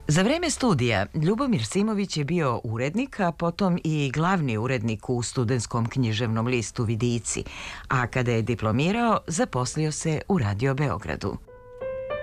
Za vreme studija Ljubomir Simović je bio urednik, a potom i glavni urednik u studentskom književnom listu Vidici, a kada je diplomirao, zaposlio se u Radio Beogradu.